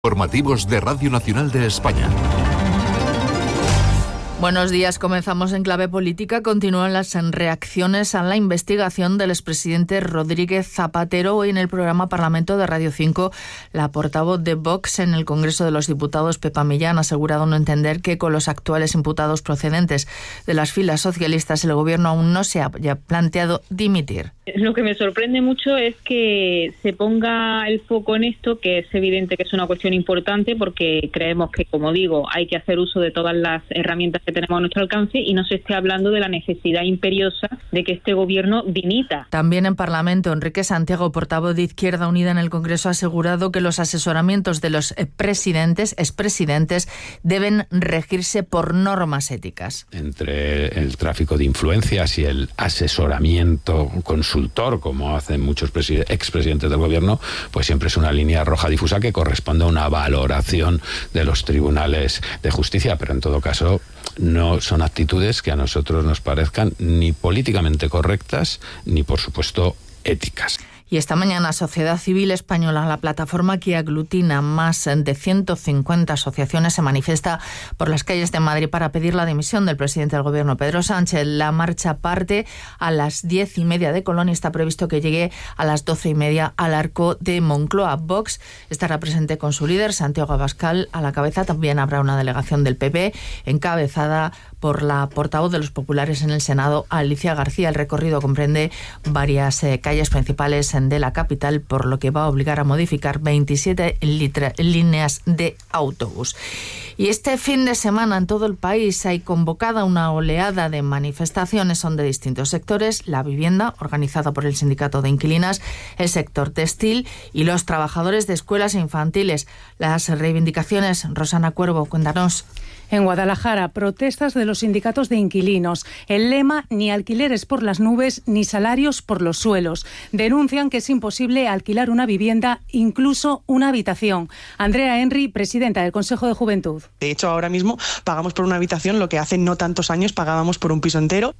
Informativos de Radio Nacional de España. Buenos días, comenzamos en clave política. Continúan las reacciones a la investigación del expresidente Rodríguez Zapatero. Hoy en el programa Parlamento de Radio 5, la portavoz de Vox en el Congreso de los Diputados, Pepa Millán, ha asegurado no entender que con los actuales imputados procedentes de las filas socialistas el gobierno aún no se haya planteado dimitir. Lo que me sorprende mucho es que se ponga el foco en esto, que es evidente que es una cuestión importante porque creemos que, como digo, hay que hacer uso de todas las herramientas que tenemos a nuestro alcance y no se esté hablando de la necesidad imperiosa de que este gobierno dimita. También en Parlamento, Enrique Santiago, portavoz de Izquierda Unida en el Congreso, ha asegurado que los asesoramientos de los expresidentes deben regirse por normas éticas. Entre el tráfico de influencias y el asesoramiento consultor, como hacen muchos expresidentes del gobierno, pues siempre es una línea roja difusa que corresponde a una valoración de los tribunales de justicia, pero en todo caso no son actitudes que a nosotros nos parezcan ni políticamente correctas ni, por supuesto, éticas. Y esta mañana Sociedad Civil Española, la plataforma que aglutina más de 150 asociaciones, se manifiesta por las calles de Madrid para pedir la dimisión del presidente del gobierno, Pedro Sánchez. La marcha parte a las 10:30 de Colón y está previsto que llegue a las 12:30 al Arco de Moncloa. Vox estará presente con su líder, Santiago Abascal, a la cabeza. También habrá una delegación del PP encabezada por la portavoz de los populares en el Senado, Alicia García. El recorrido comprende varias calles principales de la capital, por lo que va a obligar a modificar 27 líneas de autobús. Y este fin de semana en todo el país hay convocada una oleada de manifestaciones, son de distintos sectores: la vivienda, organizada por el Sindicato de Inquilinas, el sector textil y los trabajadores de escuelas infantiles. Las reivindicaciones, Rosana Cuervo, cuéntanos. En Guadalajara, protestas de los sindicatos de inquilinos. El lema: ni alquileres por las nubes, ni salarios por los suelos. Denuncian que es imposible alquilar una vivienda, incluso una habitación. Andrea Henry, presidenta del Consejo de Juventud. De hecho, ahora mismo pagamos por una habitación lo que hace no tantos años pagábamos por un piso entero.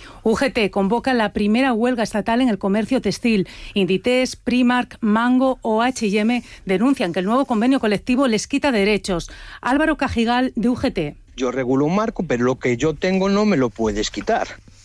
UGT convoca la primera huelga estatal en el comercio textil. Inditex, Primark, Mango o H&M denuncian que el nuevo convenio colectivo les quita derechos. Álvaro Cajigal, de UGT. Yo regulo un marco, pero lo que yo tengo no me lo puedes quitar.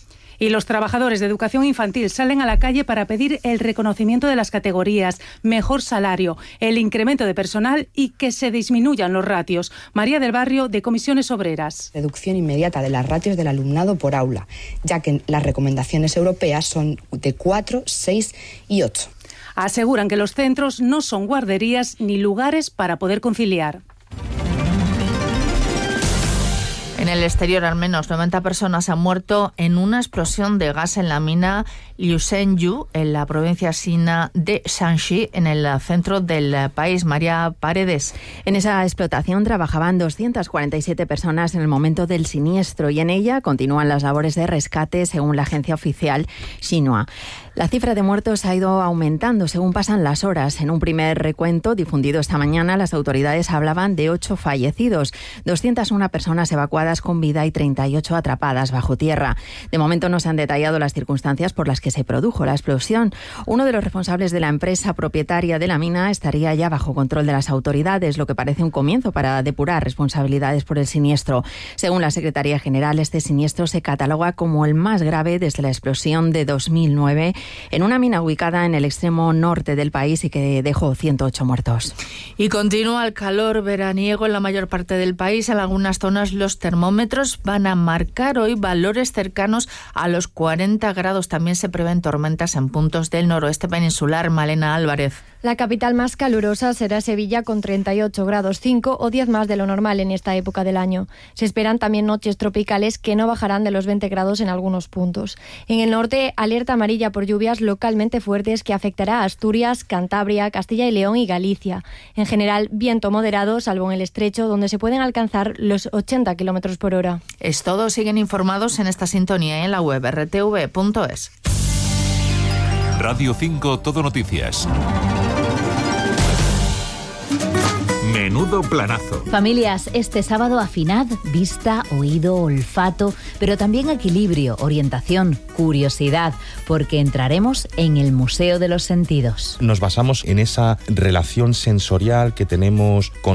Y los trabajadores de educación infantil salen a la calle para pedir el reconocimiento de las categorías, mejor salario, el incremento de personal y que se disminuyan los ratios. María del Barrio, de Comisiones Obreras. Reducción inmediata de las ratios del alumnado por aula, ya que las recomendaciones europeas son de 4, 6 y 8. Aseguran que los centros no son guarderías ni lugares para poder conciliar. En el exterior, al menos 90 personas han muerto en una explosión de gas en la mina Liusenyu, en la provincia china de Shanxi, en el centro del país. María Paredes. En esa explotación trabajaban 247 personas en el momento del siniestro y en ella continúan las labores de rescate, según la agencia oficial Xinhua. La cifra de muertos ha ido aumentando según pasan las horas. En un primer recuento difundido esta mañana, las autoridades hablaban de 8 fallecidos, 201 personas evacuadas con vida y 38 atrapadas bajo tierra. De momento no se han detallado las circunstancias por las que se produjo la explosión. Uno de los responsables de la empresa propietaria de la mina estaría ya bajo control de las autoridades, lo que parece un comienzo para depurar responsabilidades por el siniestro. Según la Secretaría General, este siniestro se cataloga como el más grave desde la explosión de 2009 en una mina ubicada en el extremo norte del país y que dejó 108 muertos. Y continúa el calor veraniego en la mayor parte del país. En algunas zonas los termómetros van a marcar hoy valores cercanos a los 40 grados. También se prevén tormentas en puntos del noroeste peninsular. Malena Álvarez. La capital más calurosa será Sevilla con 38 grados, 5 o 10 más de lo normal en esta época del año. Se esperan también noches tropicales que no bajarán de los 20 grados en algunos puntos. En el norte, alerta amarilla por lluvias localmente fuertes que afectará a Asturias, Cantabria, Castilla y León y Galicia. En general, viento moderado, salvo en el estrecho, donde se pueden alcanzar los 80 kilómetros por hora. Es todo. Siguen informados en esta sintonía en la web rtv.es. Radio 5 Todo Noticias. Menudo planazo. Familias, este sábado afinad vista, oído, olfato, pero también equilibrio, orientación, curiosidad, porque entraremos en el Museo de los Sentidos. Nos basamos en esa relación sensorial que tenemos con